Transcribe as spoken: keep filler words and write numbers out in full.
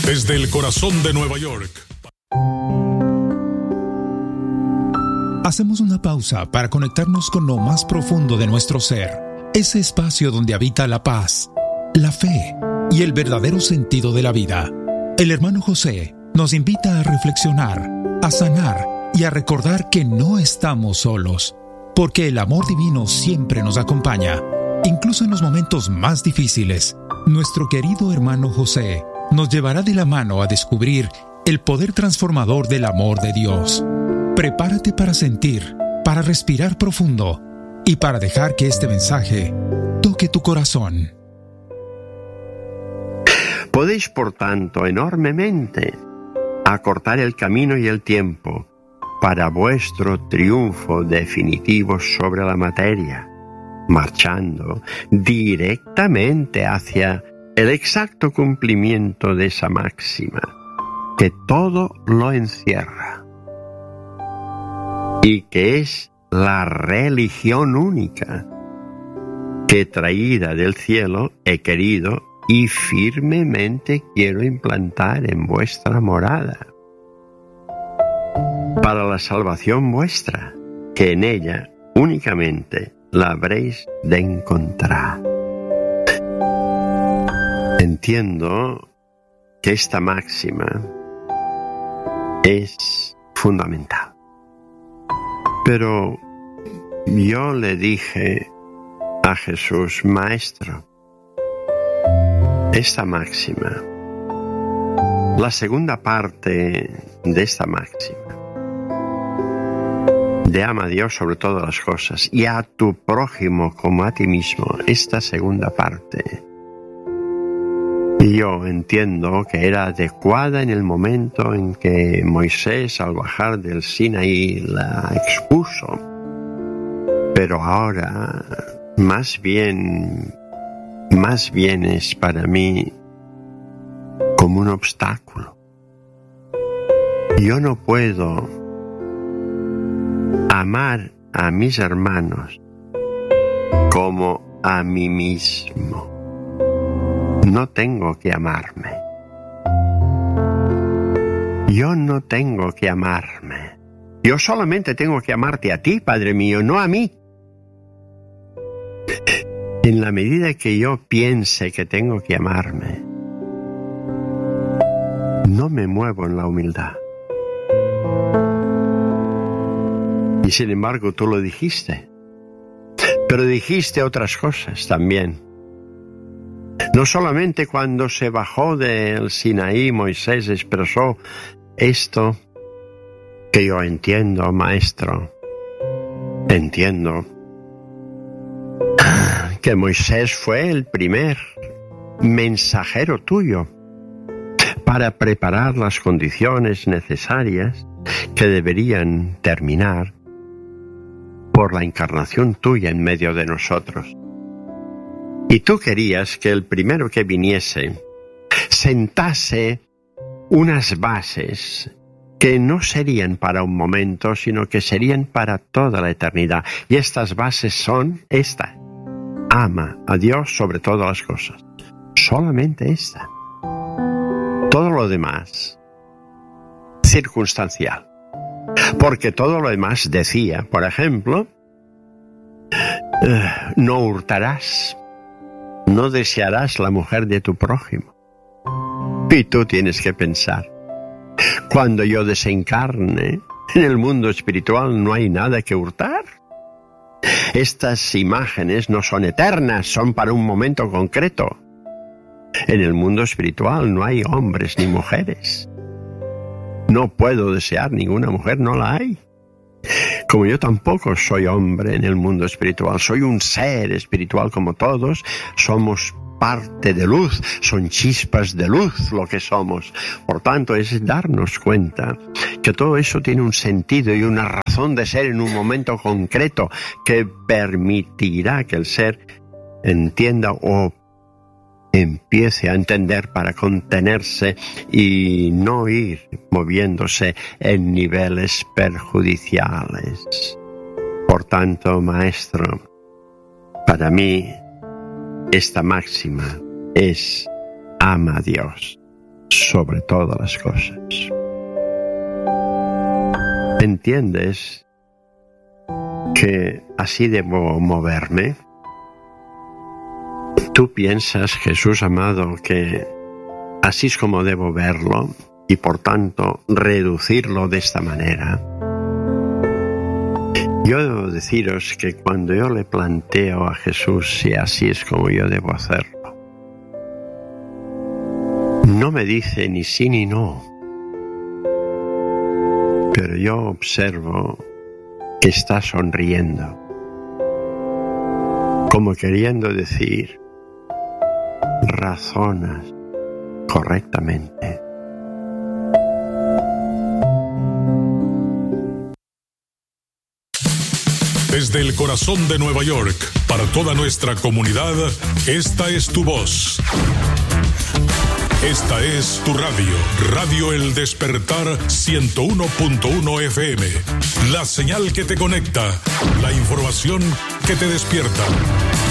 Desde el corazón de Nueva York. Hacemos una pausa para conectarnos con lo más profundo de nuestro ser. Ese espacio donde habita la paz, la fe y el verdadero sentido de la vida. El hermano José nos invita a reflexionar, a sanar y a recordar que no estamos solos, porque el amor divino siempre nos acompaña, incluso en los momentos más difíciles. Nuestro querido hermano José nos llevará de la mano a descubrir el poder transformador del amor de Dios. Prepárate para sentir, para respirar profundo y para dejar que este mensaje toque tu corazón. Podéis, por tanto, enormemente acortar el camino y el tiempo para vuestro triunfo definitivo sobre la materia, marchando directamente hacia el exacto cumplimiento de esa máxima, que todo lo encierra, y que es la religión única que, traída del cielo, he querido y firmemente quiero implantar en vuestra morada, para la salvación vuestra, que en ella únicamente la habréis de encontrar. Entiendo que esta máxima es fundamental. Pero yo le dije a Jesús, Maestro, esta máxima, la segunda parte de esta máxima, de ama a Dios sobre todas las cosas y a tu prójimo como a ti mismo, esta segunda parte, yo entiendo que era adecuada en el momento en que Moisés, al bajar del Sinaí, la expuso. Pero ahora, más bien, más bien es para mí como un obstáculo. Yo no puedo amar a mis hermanos como a mí mismo. No tengo que amarme. Yo no tengo que amarme. Yo solamente tengo que amarte a ti, Padre mío, no a mí. En la medida que yo piense que tengo que amarme, no me muevo en la humildad. Y sin embargo, tú lo dijiste. Pero dijiste otras cosas también. No solamente cuando se bajó del Sinaí, Moisés expresó esto que yo entiendo, Maestro. Entiendo que Moisés fue el primer mensajero tuyo para preparar las condiciones necesarias que deberían terminar por la encarnación tuya en medio de nosotros. Y tú querías que el primero que viniese sentase unas bases que no serían para un momento, sino que serían para toda la eternidad. Y estas bases son esta: ama a Dios sobre todas las cosas. Solamente esta. Todo lo demás, circunstancial. Porque todo lo demás decía, por ejemplo, eh, no hurtarás. No desearás la mujer de tu prójimo. Y tú tienes que pensar, cuando yo desencarne, en el mundo espiritual no hay nada que hurtar. Estas imágenes no son eternas, son para un momento concreto. En el mundo espiritual no hay hombres ni mujeres. No puedo desear ninguna mujer, no la hay. Como yo tampoco soy hombre en el mundo espiritual, soy un ser espiritual como todos, somos parte de luz, son chispas de luz lo que somos. Por tanto, es darnos cuenta que todo eso tiene un sentido y una razón de ser en un momento concreto que permitirá que el ser entienda o empiece a entender para contenerse y no ir moviéndose en niveles perjudiciales. Por tanto, Maestro, para mí esta máxima es ama a Dios sobre todas las cosas. ¿Entiendes que así debo moverme? ¿Tú piensas, Jesús amado, que así es como debo verlo y por tanto reducirlo de esta manera? Yo debo deciros que cuando yo le planteo a Jesús si así es como yo debo hacerlo, no me dice ni sí ni no, pero yo observo que está sonriendo, como queriendo decir, razonas correctamente. Desde el corazón de Nueva York, para toda nuestra comunidad, esta es tu voz. Esta es tu radio, Radio El Despertar ciento uno punto uno F M. La señal que te conecta, la información que te despierta.